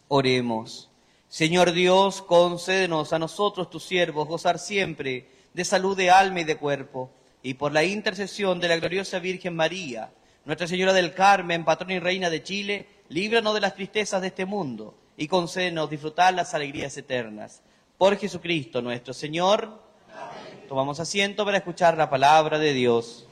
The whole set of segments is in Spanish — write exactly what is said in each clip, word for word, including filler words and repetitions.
Oremos. Señor Dios, concédenos a nosotros, tus siervos, gozar siempre de salud de alma y de cuerpo, y por la intercesión de la gloriosa Virgen María, Nuestra Señora del Carmen, patrona y reina de Chile, líbranos de las tristezas de este mundo, y concédenos disfrutar las alegrías eternas. Por Jesucristo nuestro Señor. Amén. Tomamos asiento para escuchar la palabra de Dios.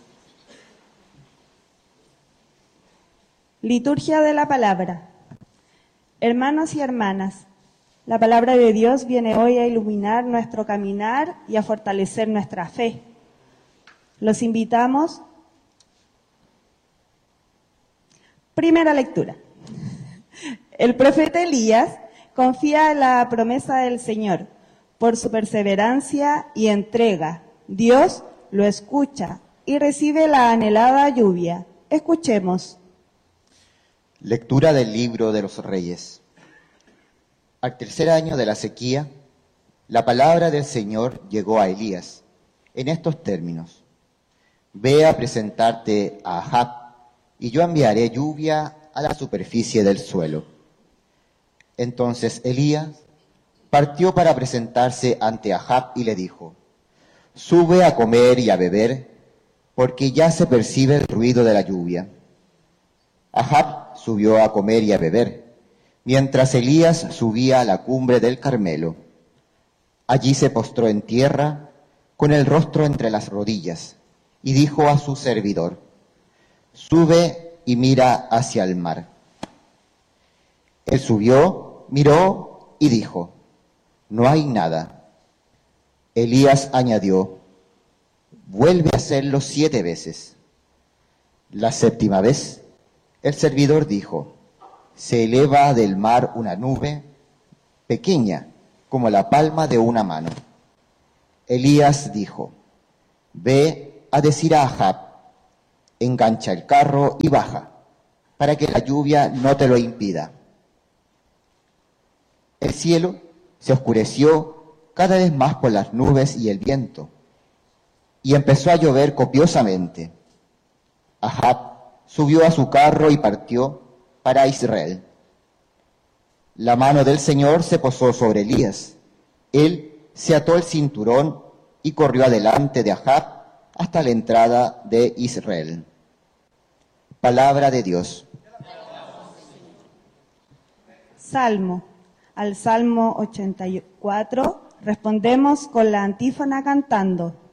Liturgia de la Palabra. Hermanos y hermanas, la palabra de Dios viene hoy a iluminar nuestro caminar y a fortalecer nuestra fe. Los invitamos. Primera lectura. El profeta Elías confía en la promesa del Señor. Por su perseverancia y entrega, Dios lo escucha y recibe la anhelada lluvia. Escuchemos. Lectura del libro de los Reyes. Al tercer año de la sequía, la palabra del Señor llegó a Elías en estos términos: Ve a presentarte a Ahab, y yo enviaré lluvia a la superficie del suelo. Entonces Elías partió para presentarse ante Ahab y le dijo: Sube a comer y a beber, porque ya se percibe el ruido de la lluvia. Ahab subió a comer y a beber, mientras Elías subía a la cumbre del Carmelo. Allí se postró en tierra, con el rostro entre las rodillas, y dijo a su servidor: Sube y mira hacia el mar. Él subió, miró y dijo: No hay nada. Elías añadió: Vuelve a hacerlo siete veces. La séptima vez, el servidor dijo: Se eleva del mar una nube pequeña, como la palma de una mano. Elías dijo: Ve a decir a Ahab: Engancha el carro y baja, para que la lluvia no te lo impida. El cielo se oscureció cada vez más por las nubes y el viento, y empezó a llover copiosamente. Ahab subió a su carro y partió para Israel. La mano del Señor se posó sobre Elías. Él se ató el cinturón y corrió adelante de Ahab hasta la entrada de Israel. Palabra de Dios. Salmo. Al Salmo ochenta y cuatro respondemos con la antífona cantando: